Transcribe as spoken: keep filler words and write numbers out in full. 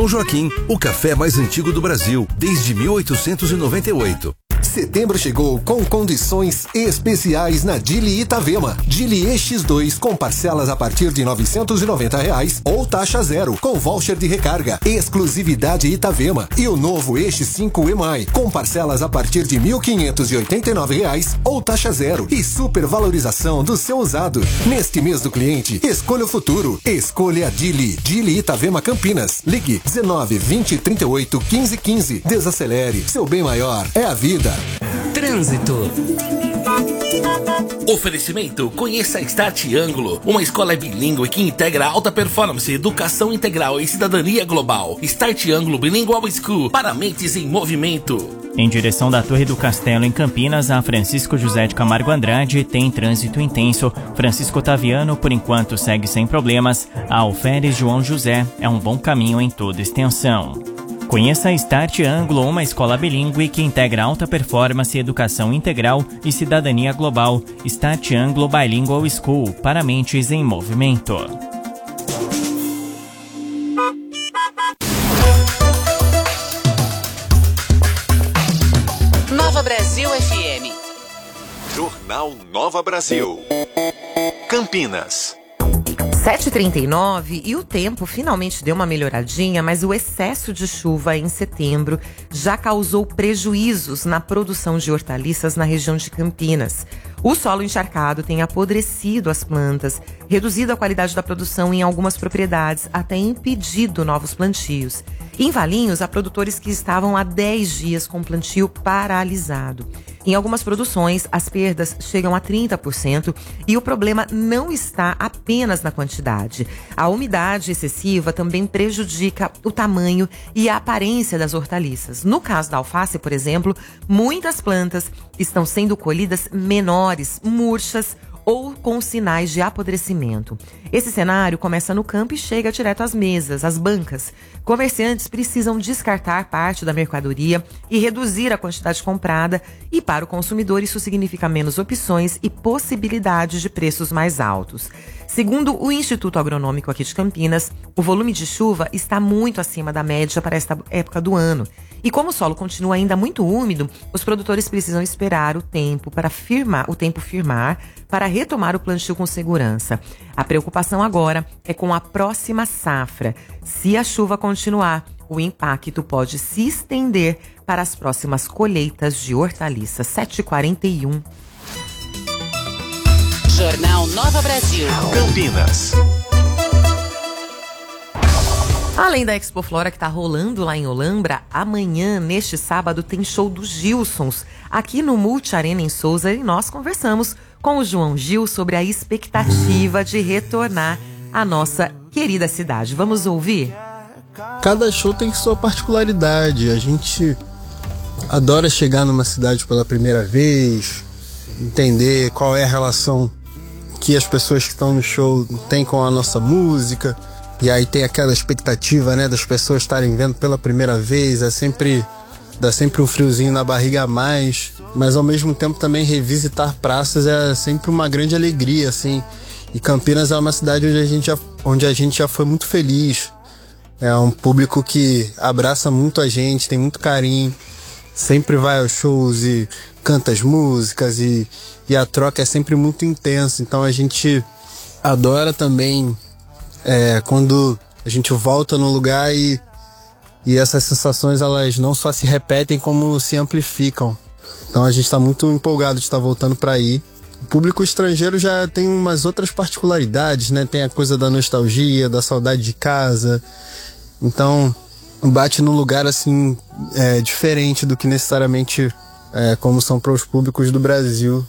São Joaquim, o café mais antigo do Brasil, desde mil oitocentos e noventa e oito. Setembro chegou com condições especiais na Dili Itavema. Dili E X dois com parcelas a partir de novecentos e noventa reais ou taxa zero com voucher de recarga. Exclusividade Itavema. E o novo E X cinco E M I com parcelas a partir de mil quinhentos e oitenta e nove reais ou taxa zero e supervalorização do seu usado. Neste mês do cliente, escolha o futuro. Escolha a Dili. Dili Itavema Campinas. Ligue dezenove, vinte, trinta e oito, quinze, quinze. Desacelere. Seu bem maior é a vida. Trânsito. Oferecimento: conheça a Start Ângulo, uma escola bilíngue que integra alta performance, educação integral e cidadania global. Start Ângulo Bilingual School, para mentes em movimento. Em direção da Torre do Castelo, em Campinas, a Francisco José de Camargo Andrade tem trânsito intenso. Francisco Otaviano, por enquanto, segue sem problemas. A Alferes João José é um bom caminho em toda extensão. Conheça a Start Ângulo, uma escola bilíngue que integra alta performance, educação integral e cidadania global. Start Ângulo Bilingual School, para mentes em movimento. Nova Brasil F M. Jornal Nova Brasil. Campinas. sete e trinta e nove e o tempo finalmente deu uma melhoradinha, mas o excesso de chuva em setembro já causou prejuízos na produção de hortaliças na região de Campinas. O solo encharcado tem apodrecido as plantas, reduzido a qualidade da produção em algumas propriedades, até impedido novos plantios. Em Valinhos, há produtores que estavam há dez dias com o plantio paralisado. Em algumas produções, as perdas chegam a trinta por cento e o problema não está apenas na quantidade. A umidade excessiva também prejudica o tamanho e a aparência das hortaliças. No caso da alface, por exemplo, muitas plantas estão sendo colhidas menores, murchas ou com sinais de apodrecimento. Esse cenário começa no campo e chega direto às mesas, às bancas. Comerciantes precisam descartar parte da mercadoria e reduzir a quantidade comprada, e para o consumidor isso significa menos opções e possibilidades de preços mais altos. Segundo o Instituto Agronômico aqui de Campinas, o volume de chuva está muito acima da média para esta época do ano. E como o solo continua ainda muito úmido, os produtores precisam esperar o tempo para firmar, o tempo firmar para retomar o plantio com segurança. A preocupação agora é com a próxima safra. Se a chuva continuar, o impacto pode se estender para as próximas colheitas de hortaliças. sete e quarenta e um. Jornal Nova Brasil. Campinas. Além da Expo Flora que está rolando lá em Olambra, amanhã, neste sábado, tem show dos Gilsons aqui no Multi Arena em Souza, e nós conversamos com o João Gil sobre a expectativa de retornar à nossa querida cidade. Vamos ouvir? Cada show tem sua particularidade. A gente adora chegar numa cidade pela primeira vez, entender qual é a relação que as pessoas que estão no show têm com a nossa música. E aí tem aquela expectativa, né, das pessoas estarem vendo pela primeira vez. É sempre, dá sempre um friozinho na barriga a mais. Mas ao mesmo tempo também revisitar praças é sempre uma grande alegria, assim. E Campinas é uma cidade onde a gente já, onde a gente já foi muito feliz. É um público que abraça muito a gente, tem muito carinho. Sempre vai aos shows e canta as músicas e, e a troca é sempre muito intensa. Então a gente adora também é, quando a gente volta no lugar e, e essas sensações elas não só se repetem como se amplificam. Então a gente está muito empolgado de estar voltando para aí. O público estrangeiro já tem umas outras particularidades, né? Tem a coisa da nostalgia, da saudade de casa. Então bate num lugar assim é, diferente do que necessariamente é, como são para os públicos do Brasil.